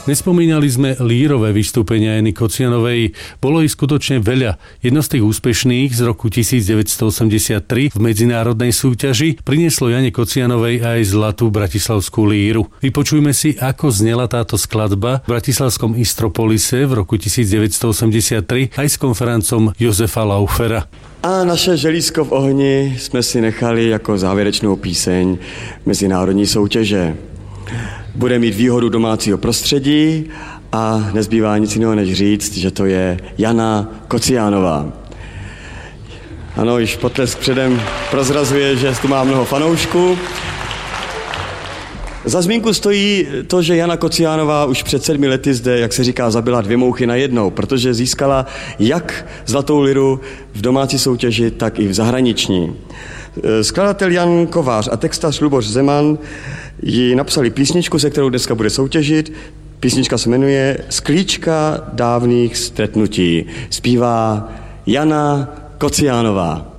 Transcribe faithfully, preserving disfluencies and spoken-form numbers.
Nespomínali sme lírové vystúpenia Jany Kocianovej. Bolo ich skutočne veľa. Jedno z tých úspešných z roku devätnásťstoosemdesiattri v medzinárodnej súťaži prinieslo Jane Kocianovej aj zlatú bratislavskú líru. Vypočujme si, ako znela táto skladba v bratislavskom Istropolise v roku devätnásťstoosemdesiattri aj s konferencom Josefa Laufera. A naše želízko v ohni jsme si nechali jako závěrečnou píseň mezinárodní soutěže. Bude mít výhodu domácího prostředí a nezbývá nic jiného než říct, že to je Jana Kocianová. Ano, již potlesk předem prozrazuje, že tu má mnoho fanoušků. Za zmínku stojí to, že Jana Kocianová už před sedmi lety zde, jak se říká, zabila dvě mouchy najednou, protože získala jak zlatou liru v domácí soutěži, tak i v zahraniční. Skladatel Jan Kovář a textař Luboš Zeman ji napsali písničku, se kterou dneska bude soutěžit. Písnička se jmenuje Sklíčka dávných stretnutí. Zpívá Jana Kocianová.